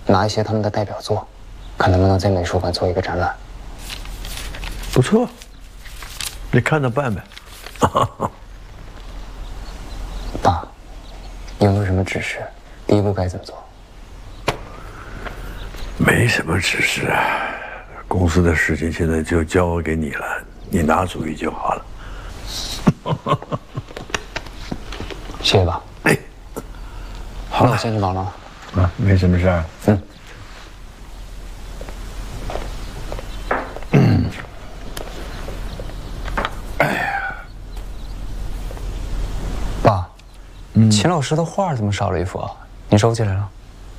拿一些他们的代表作，看能不能在美术馆做一个展览。 不错，你看着办呗。 爸，你有没有什么指示？第一步该怎么做？ 没什么指示，公司的事情现在就交给你了，你拿主意就好了。 谢谢爸。 哎，好了， 那我先去忙了。 啊，没什么事儿。 爸，秦老师的画怎么少了一幅啊？你收起来了？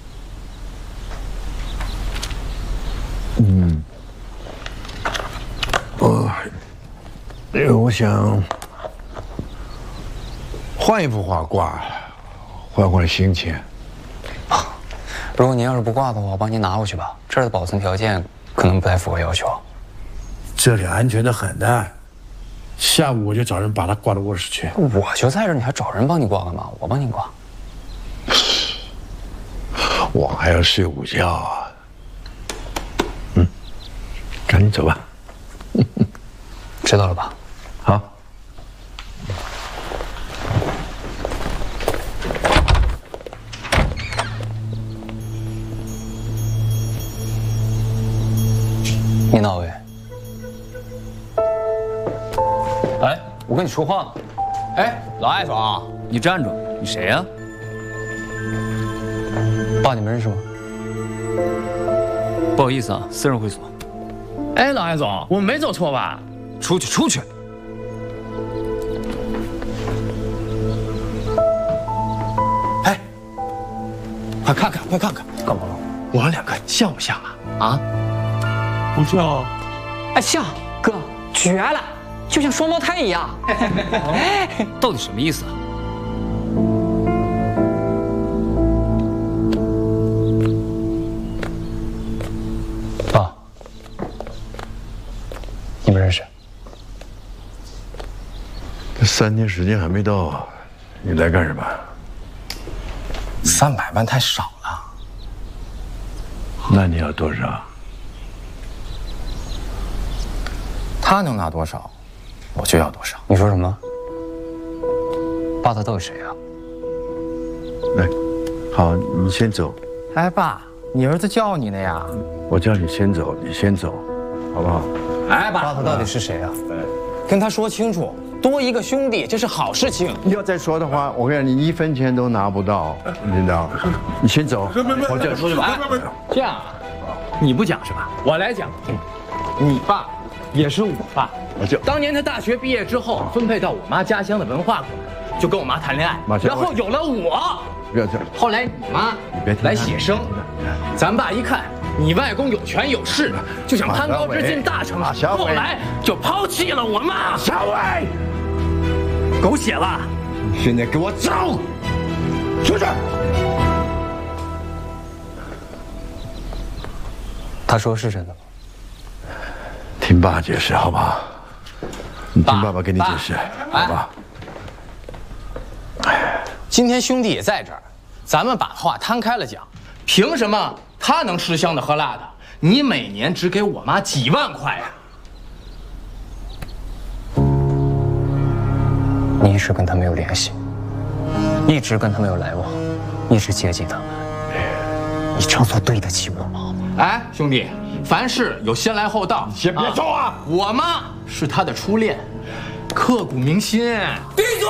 我想换一幅画挂，换换心情。 如果您要是不挂的话，我帮您拿过去吧。这儿的保存条件可能不太符合要求。 这里安全的很的，下午我就找人把它挂到卧室去。 我就在这儿，你还找人帮你挂干嘛？我帮你挂。 我还要睡午觉啊。赶紧走吧。 知道了吧？ 好。 领导委，哎，我跟你说话呢。 哎，老艾总，你站住！你谁呀？ 爸，你们认识吗？ 不好意思啊，私人会所。 哎，老艾总，我们没走错吧？ 出去，出去！ 哎，快看看，快看看， 干嘛了？ 我们两个像不像啊？啊？ 不像啊。 哎，像哥，绝了，就像双胞胎一样。 到底什么意思啊？ 爸，你们认识？ 这3天时间还没到，你来干什么 300万太少了。 那你要多少？ 他能拿多少，我就要多少。 你说什么？爸，他到底谁啊？ 来，好，你先走。 哎，爸，你儿子叫你呢呀。 我叫你先走，你先走，好不好？ 哎， 爸，他到底是谁啊？ 跟他说清楚，多一个兄弟，这是好事情。 你要再说的话，我跟你讲，你1分钱都拿不到，领导。你先走，我叫你出去吧。 这样啊，你不讲是吧？我来讲。你爸也是我爸。当年他大学毕业之后，分配到我妈家乡的文化馆，就跟我妈谈恋爱，然后有了我。 不要这样。 后来你妈来写生，咱爸一看你外公有权有势，就想攀高枝进大城市，后来就抛弃了我妈。 小伟， 狗血了！ 你现在给我走，出去！ 他说是真的吗？ 听爸解释，好吧？你听爸爸给你解释，好吧？ 今天兄弟也在这儿，咱们把话摊开了讲。凭什么他能吃香的喝辣的，你每年只给我妈几万块啊？ 你一直跟他没有联系，一直跟他没有来往，一直接近他，你这样做对得起我吗？ 哎，兄弟，凡事有先来后到， 先别说话。 我妈是他的初恋，刻骨铭心。闭嘴！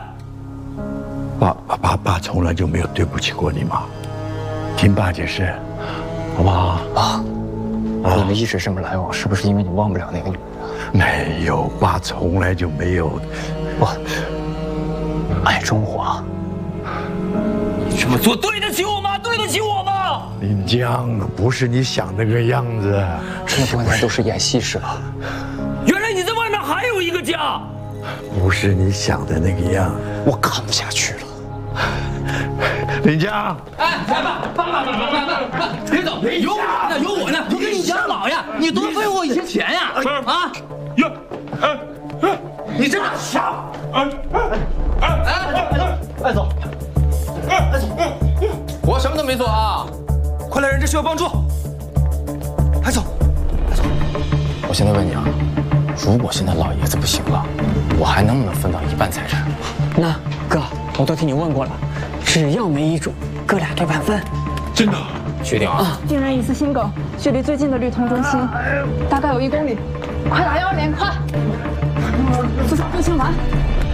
爸从来就没有对不起过你妈，听爸解释，好不好？ 爸，你们一直这么来往，是不是因为你忘不了那个女人？ 没有，爸从来就没有。 我爱中华。 你这么做对得起我吗？对得起我吗？ 林江，不是你想那个样子， 这么多年都是演戏是吧？ 原来你在外面还有一个家。 不是你想的那个样。 我看不下去了。 林江， 哎，爸，别走，有我呢，我给你养老呀，你多分我一些钱呀，啊！ 呀， 你这么傻！ 艾总， 我什么都没做啊！快来人，这需要帮助。来走，来走。 我现在问你啊，如果现在老爷子不行了，我还能不能分到一半财产？ 那哥，我都替你问过了，只要没遗嘱，哥俩这半分。 真的？ 确定啊？ 定人已是新狗，距离最近的绿通中心大概有1公里，快打120，快！扶上扶清完。